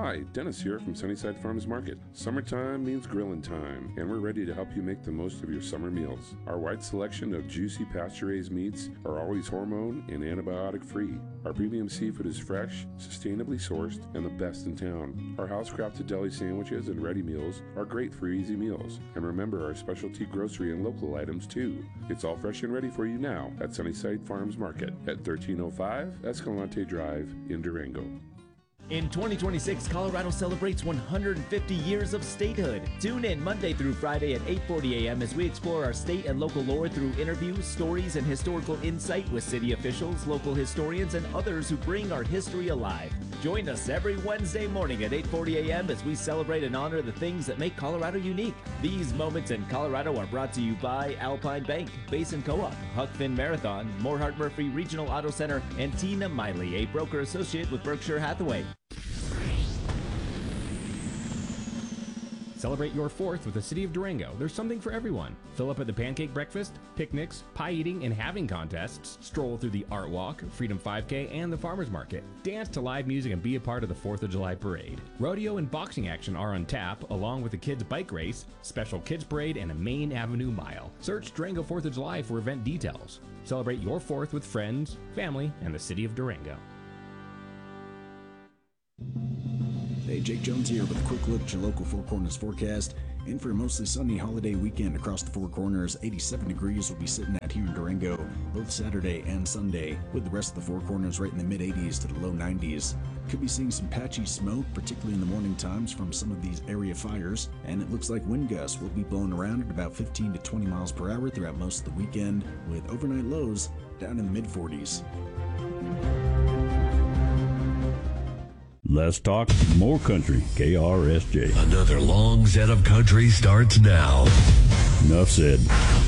Hi, Dennis here from Sunnyside Farmers Market. Summertime means grilling time, and we're ready to help you make the most of your summer meals. Our wide selection of juicy pasture-raised meats are always hormone and antibiotic-free. Our premium seafood is fresh, sustainably sourced, and the best in town. Our house-crafted deli sandwiches and ready meals are great for easy meals. And remember our specialty grocery and local items too. It's all fresh and ready for you now at Sunnyside Farms Market at 1305 Escalante Drive in Durango. In 2026, Colorado celebrates 150 years of statehood. Tune in Monday through Friday at 8:40 a.m. as we explore our state and local lore through interviews, stories, and historical insight with city officials, local historians, and others who bring our history alive. Join us every Wednesday morning at 8:40 a.m. as we celebrate and honor the things that make Colorado unique. These moments in Colorado are brought to you by Alpine Bank, Basin Co-op, Huck Finn Marathon, Morehart Murphy Regional Auto Center, and Tina Miley, a broker associate with Berkshire Hathaway. Celebrate your 4th with the City of Durango. There's something for everyone. Fill up at the pancake breakfast, picnics, pie eating and having contests, stroll through the Art Walk, Freedom 5K, and the Farmers Market. Dance to live music and be a part of the 4th of July parade. Rodeo and boxing action are on tap, along with the kids' bike race, special kids parade, and a Main Avenue mile. Search Durango 4th of July for event details. Celebrate your 4th with friends, family, and the City of Durango. Hey, Jake Jones here with a quick look at your local Four Corners forecast. In for a mostly sunny holiday weekend across the Four Corners, 87 degrees will be sitting at here in Durango both Saturday and Sunday, with the rest of the Four Corners right in the mid-80s to the low 90s. Could be seeing some patchy smoke, particularly in the morning times from some of these area fires, and it looks like wind gusts will be blowing around at about 15 to 20 miles per hour throughout most of the weekend, with overnight lows down in the mid-40s. Less talk, more country. KRSJ. Another long set of country starts now. Enough said.